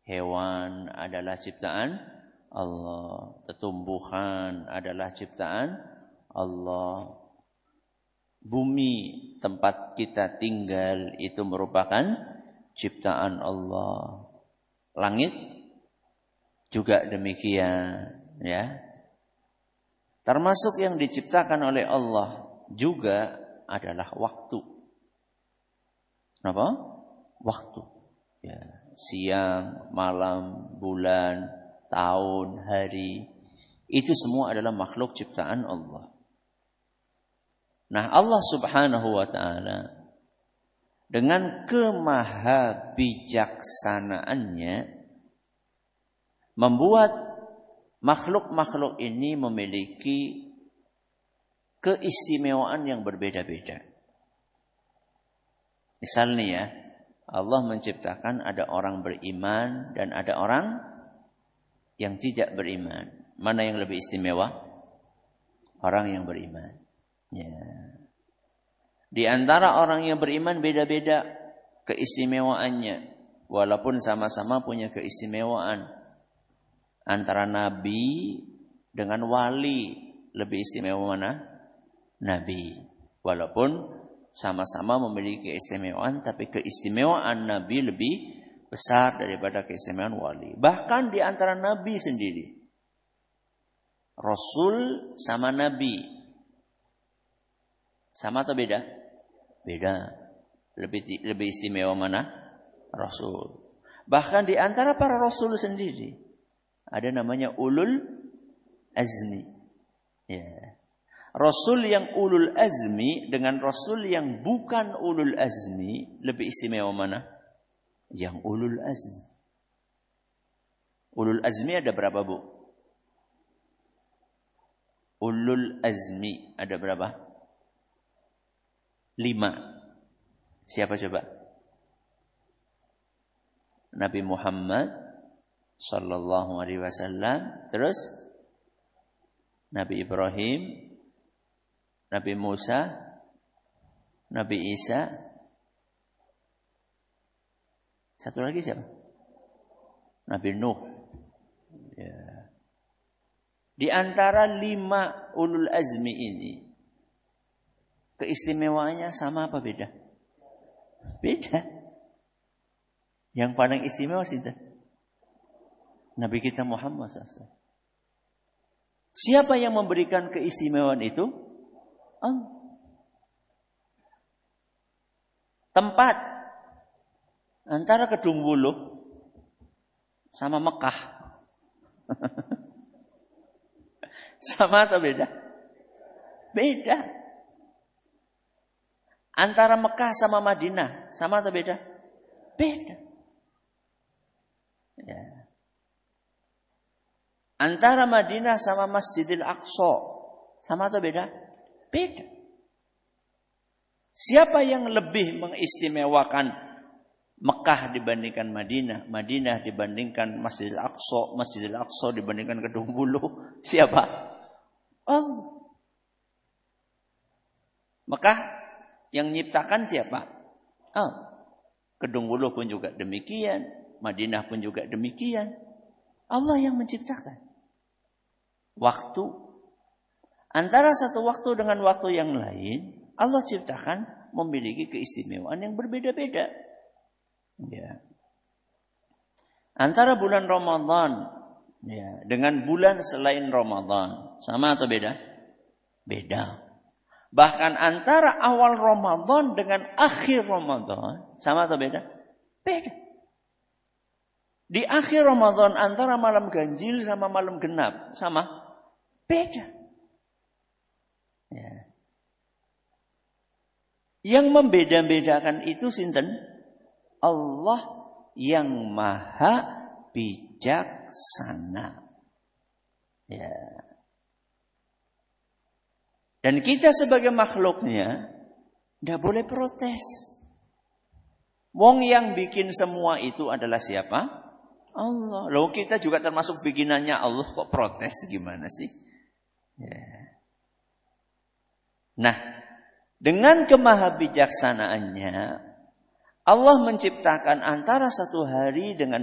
Hewan adalah ciptaan Allah. Tumbuhan adalah ciptaan Allah. Bumi tempat kita tinggal itu merupakan ciptaan Allah. Langit juga demikian, ya. Termasuk yang diciptakan oleh Allah juga adalah waktu. Apa? Waktu. Ya, siang, malam, bulan, tahun, hari, itu semua adalah makhluk ciptaan Allah. Nah, Allah Subhanahu wa taala dengan kemahabijaksanaannya membuat makhluk-makhluk ini memiliki keistimewaan yang berbeda-beda. Misalnya ya, Allah menciptakan ada orang beriman dan ada orang yang tidak beriman. Mana yang lebih istimewa? Orang yang beriman. Ya. Di antara orang yang beriman beda-beda keistimewaannya, walaupun sama-sama punya keistimewaan. Antara nabi dengan wali lebih istimewa mana? Nabi. Walaupun sama-sama memiliki keistimewaan, tapi keistimewaan nabi lebih besar daripada keistimewaan wali. Bahkan di antara nabi sendiri, rasul sama nabi, sama atau beda? Beda. Lebih istimewa mana? Rasul. Bahkan di antara para rasul sendiri ada namanya ulul azmi. Ya. Rasul yang ulul azmi dengan rasul yang bukan ulul azmi lebih istimewa mana? Yang ulul azmi. Ulul azmi ada berapa, Bu? Ulul azmi ada berapa? 5. Siapa coba? Nabi Muhammad sallallahu alaihi wasallam, terus Nabi Ibrahim, Nabi Musa, Nabi Isa. Satu lagi siapa? Nabi Nuh. Ya. Di antara 5 ulul azmi ini, keistimewaannya sama apa beda? Beda. Yang paling istimewa sinten? Nabi kita Muhammad SAW. Siapa yang memberikan keistimewaan itu? Allah. Tempat antara Kedung Wuluh sama Mekah. Sama atau beda? Beda. Antara Mekah sama Madinah, sama atau beda? Beda. Ya. Antara Madinah sama Masjidil Aqsa, sama atau beda? Beda. Siapa yang lebih mengistimewakan Mekah dibandingkan Madinah, Madinah dibandingkan Masjidil Aqsa, Masjidil Aqsa dibandingkan Kedung Wuluh? Siapa? Oh. Mekah yang nyiptakan siapa? Oh. Kedung Wuluh pun juga demikian, Madinah pun juga demikian. Allah yang menciptakan. Waktu antara satu waktu dengan waktu yang lain, Allah ciptakan memiliki keistimewaan yang berbeda-beda. Ya. Antara bulan Ramadan ya, dengan bulan selain Ramadan, sama atau beda? Beda. Bahkan antara awal Ramadan dengan akhir Ramadan, sama atau beda? Beda. Di akhir Ramadan antara malam ganjil sama malam genap, sama? Beda. Ya. Yang membeda-bedakan itu sinten? Allah yang maha bijaksana. Ya. Dan kita sebagai makhluknya tidak boleh protes. Wong yang bikin semua itu adalah siapa? Allah. Loh, kita juga termasuk bikinannya Allah, kok protes gimana sih? Ya. Nah, dengan kemahabijaksanaannya Allah menciptakan antara satu hari dengan